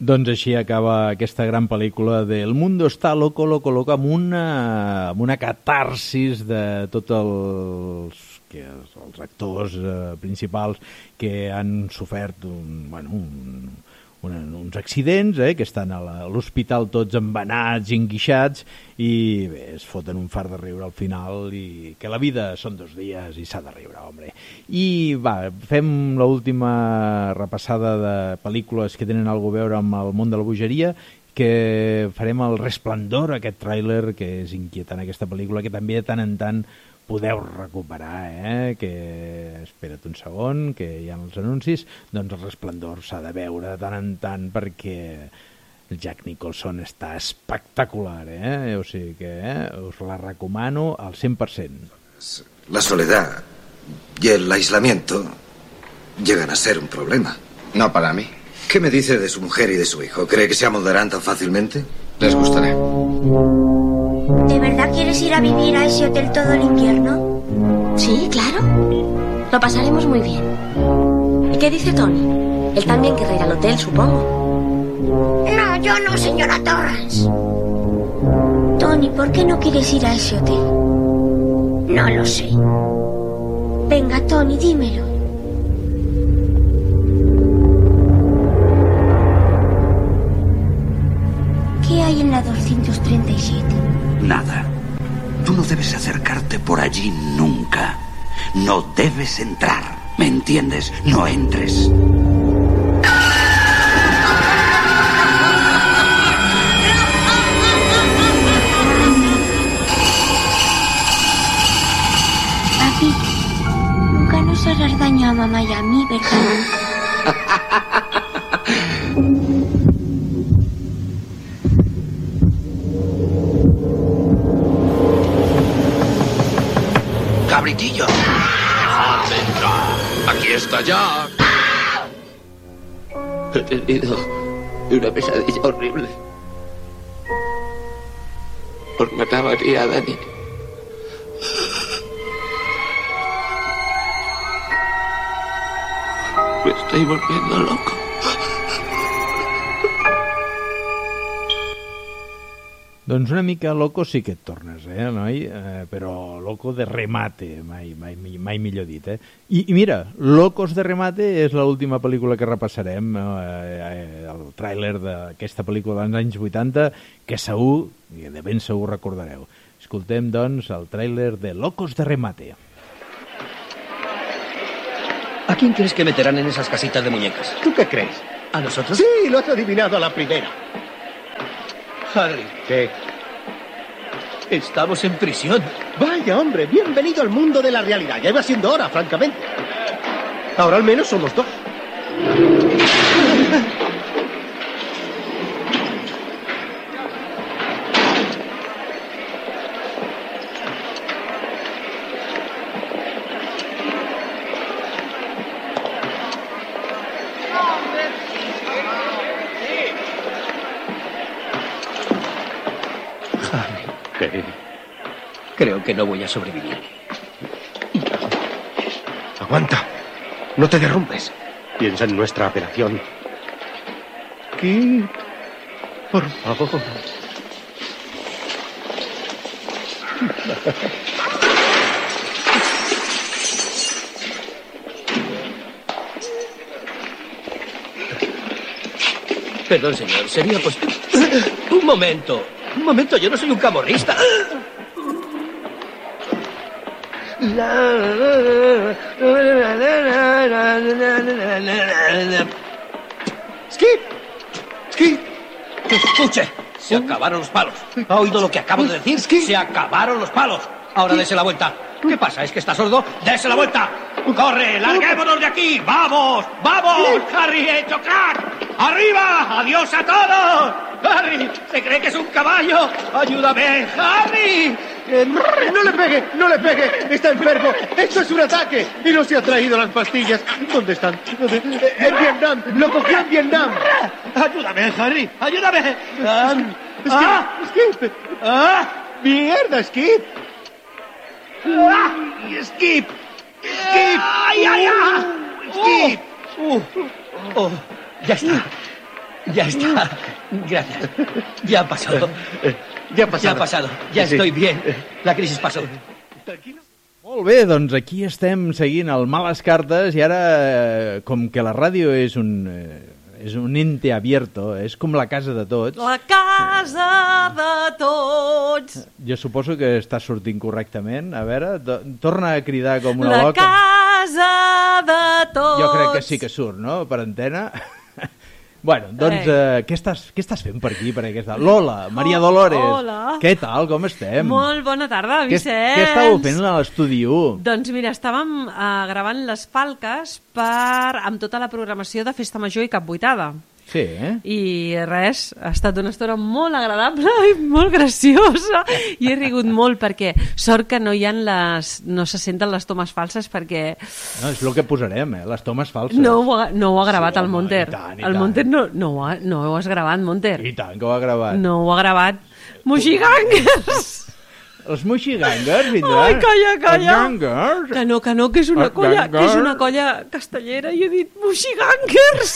Doncs així acaba aquesta gran pel·lícula de El mundo está loco, loco, loco, amb una catarsis de tots els actors principals que han sofert uns accidents, que estan a l'hospital tots embenats, enguixats, i bé, es foten un fart de riure al final, i que la vida són 2 dies i s'ha de riure, home. I va, fem l'última repassada de pel·lícules que tenen alguna a veure amb el món de la bogeria, que farem el Resplendor, aquest tràiler que és inquietant, aquesta pel·lícula, que també de tant en tant podeu recuperar, que espera't un segon, que hi ha els anuncis. Doncs el Resplendor s'ha de veure de tant en tant perquè el Jack Nicholson està espectacular, o sigui que us la recomano al 100%. La soledad y el aislamiento llegan a ser un problema. No para mí. ¿Qué me dice de su mujer y de su hijo? ¿Cree que se amoldarán tan fácilmente? Les gustaré. ¿De verdad quieres ir a vivir a ese hotel todo el invierno? Sí, claro. Lo pasaremos muy bien. ¿Y qué dice Tony? Él también querrá ir al hotel, supongo. No, yo no, señora Torrance. Tony, ¿por qué no quieres ir a ese hotel? No lo sé. Venga, Tony, dímelo. ¿Qué hay en la 237? Nada. Tú no debes acercarte por allí nunca. No debes entrar. ¿Me entiendes? No entres. Papi, nunca nos harás daño a mamá y a mí, ¿verdad? ¡Cabritillo! ¡Dejadme entrar! ¡Aquí está Jack! He tenido una pesadilla horrible. Por matar a tía Dani. Me estoy volviendo loco. Doncs una mica loco sí que et tornes, noi? Però loco de remate, mai millor dit, I mira, Locos de remate és l'última pel·lícula que repassarem, el tràiler d'aquesta pel·lícula dels anys 80, que segur, i de ben segur recordareu. Escoltem, doncs, el tràiler de Locos de remate. ¿A quién crees que meterán en esas casitas de muñecas? ¿Tú qué crees? ¿A nosotros? Sí, lo has adivinado a la primera. Harry. ¿Qué? Estamos en prisión. Vaya, hombre, bienvenido al mundo de la realidad. Ya iba siendo hora, francamente. Ahora al menos somos 2. Creo que no voy a sobrevivir. Aguanta. No te derrumbes. Piensa en nuestra operación. Kip, por favor. Perdón, señor. Sería posible. Un momento, yo no soy un camorrista. Skip. Escuche, se acabaron los palos. ¿Ha oído lo que acabo de decir? Se acabaron los palos. Ahora dese la vuelta. ¿Qué pasa? ¿Es que está sordo? ¡Dese la vuelta! ¡Corre! ¡Larguémonos de aquí! ¡Vamos! ¡Vamos! ¡Harry, hecho crack! ¡Arriba! ¡Adiós a todos! ¡Harry! ¿Se cree que es un caballo? ¡Ayúdame, Harry! No le pegue. Está enfermo. Esto es un ataque. Y no se ha traído las pastillas. ¿Dónde están? En Vietnam. Lo cogió en Vietnam. ¡Ayúdame, Harry! ¡Ayúdame! Skip. Mierda, Skip. ¡Skip! ¡Ay! ¡Skip! Ya está. Ya está. Gracias. Ya ha pasado. Ya ha pasado. Ya ha pasado. Ya Sí. estoy bien. La crisis pasó. Molt bé, doncs aquí estem seguint el Males Cartes i ara, com que la ràdio és un ente abierto, és com la casa de tots. La casa de tots. Jo suposo que està sortint correctament. A veure, torna a cridar com una La loca. casa de tots. Jo crec que sí que surt, no?, per antena. Bueno, doncs, què estàs fent per aquí, per aquesta... Lola, Maria Dolores, hola. Què tal, com estem? Molt bona tarda, Vicenç. Què estàveu fent a l'estudi 1? Doncs mira, estàvem gravant les falques amb tota la programació de Festa Major i Cap Vuitada. Sí, eh? I res, ha estat una estona molt agradable i molt graciosa i he rigut molt perquè sort que no se senten les tomes falses perquè... No, és el que posarem, les tomes falses. No ho ha gravat el Monter. I tant, el Monter no ho has gravat, Monter. I tant que ho ha gravat. No ho ha gravat. Moixigangers! Els moixigangers, vindran. Ai, calla. Els gangers. Que no, que és una colla castellera i he dit moixigangers.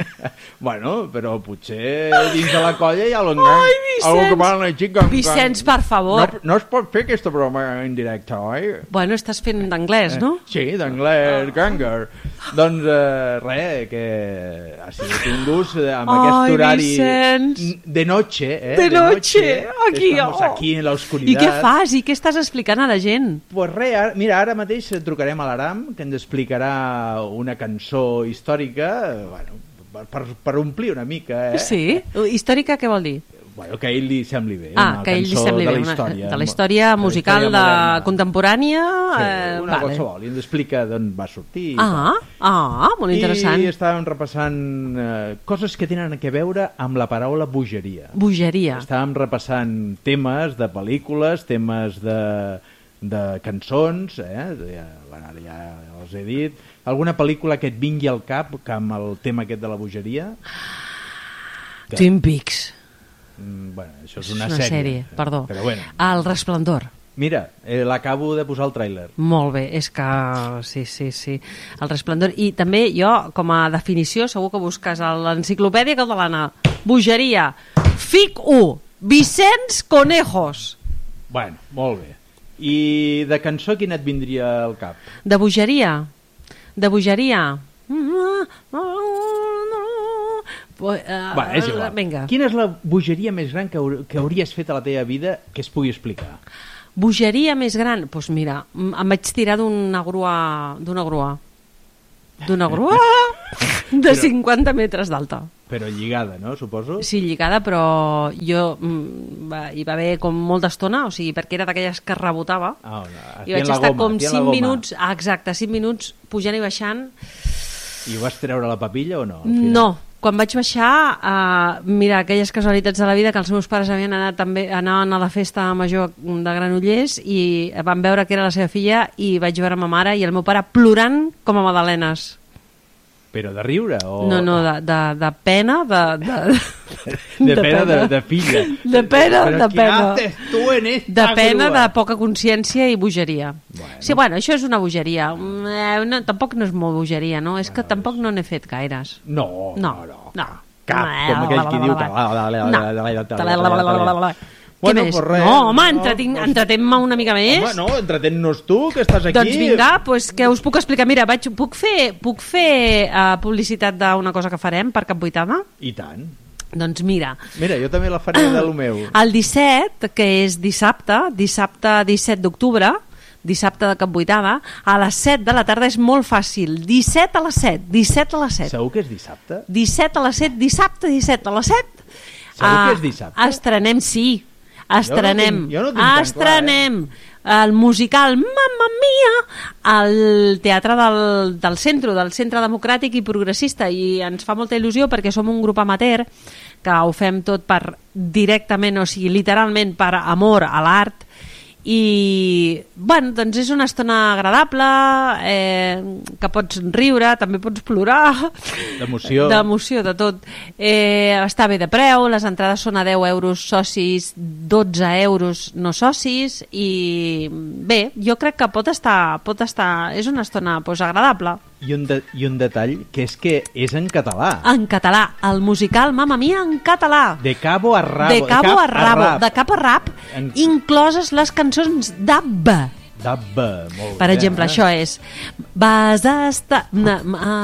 Bueno, però potser dins de la colla hi ha algun Ai, Vicenç! Vicenç, per favor. No es pot fer aquesta broma en directe, oi? Bueno, estàs fent d'anglès, no? Sí, d'anglès, ganger. Doncs res, que ha sigut un gust amb aquest horari... Vicenç! De noche, De noche, aquí. Estamos aquí en la oscuridad. I què fas? I què estàs explicant a la gent? Pues res, mira, ara mateix trucarem a l'Aram, que ens explicarà una cançó històrica, bueno, per omplir una mica, eh? Sí? Històrica què vol dir? Bueno, que a ell li sembli bé. Que a ell li sembli bé. De la història musical contemporània. Una qualsevol. I ens explica d'on va sortir. Molt interessant. I estàvem repassant coses que tenen a veure amb la paraula bogeria. Bogeria. Estàvem repassant temes de pel·lícules, temes de cançons, ara ja els he dit. Alguna pel·lícula que et vingui al cap amb el tema aquest de la bogeria? Twin Peaks. Bueno, això és una sèrie. Perdó. Però bueno. El Resplendor. Mira, l'acabo de posar al tràiler. Molt bé, és que sí. El Resplendor. I també jo, com a definició, segur que busques a l'enciclopèdia catalana, bogeria, FIC 1, Vicenç Conejos. Bueno, molt bé. I de cançó quina et vindria al cap? De bogeria? És igual. Vinga. Quina és la bogeria més gran que hauries fet a la teva vida que es pugui explicar? Bogeria més gran? Doncs mira, em vaig tirar d'una grua de 50 metres d'alta. Però lligada, no? Suposo? Sí, lligada, però jo hi va haver com molta estona, o sigui, perquè era d'aquelles que rebotava, i vaig estar com 5 minuts, exacte, 5 minuts pujant i baixant. I ho vas treure la papilla o no? No, quan vaig baixar, mira, aquelles casualitats de la vida que els meus pares havien anaven a la festa major de Granollers i van veure que era la seva filla i vaig veure ma mare i el meu pare plorant com a magdalenes. Però de riure? O... No, de pena, de pena de filla. De pena, de pena. De pena, de poca consciència i bogeria. Bueno. Sí, bueno, això és una bogeria. Tampoc no és molt bogeria, no? És que tampoc no n'he fet gaires. No. Cap, com aquell qui diu què més? No, home, entretén-me una mica més. Home, no, entretén-nos tu, que estàs aquí. Doncs vinga, que us puc explicar. Mira, puc fer publicitat d'una cosa que farem per Cap Vuitada? I tant. Doncs mira. Mira, jo també la faré de lo meu. El 17, que és dissabte 17 d'octubre, dissabte de Cap Vuitada, a les 7 de la tarda és molt fàcil. 17 a les 7. Segur que és dissabte? 17 a les 7, dissabte 17 a les 7. Segur que és dissabte? Estrenem, sí. Estrenem el musical Mamma Mia al Teatre del Centre Democràtic i Progressista, i ens fa molta il·lusió perquè som un grup amateur que ho fem tot directament, o sigui, literalment per amor a l'art. I bueno, doncs és una estona agradable, que pots riure, també pots plorar, d'emoció, de tot. Està bé de preu, les entrades són a 10 euros socis, 12 euros no socis, i bé, jo crec que pot estar és una estona agradable. I un detall, que és en català. En català, el musical Mamma Mia en català. De cabo a rabo. De cap a rap, incloses les cançons d'Abba. D'Abba, molt bé. Per exemple, això és... Vas estar...